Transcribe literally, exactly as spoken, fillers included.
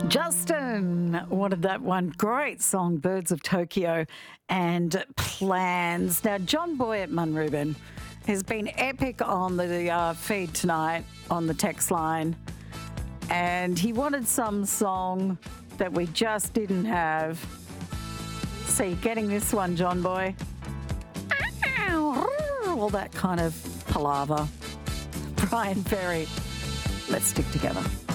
Justin wanted that one. Great song, Birds of Tokyo and Plans. Now, John Boy at Munrubin has been epic on the uh, feed tonight on the text line. And he wanted some song that we just didn't have. So you're getting this one, John Boy. All that kind of palaver. Brian Ferry. Let's stick together.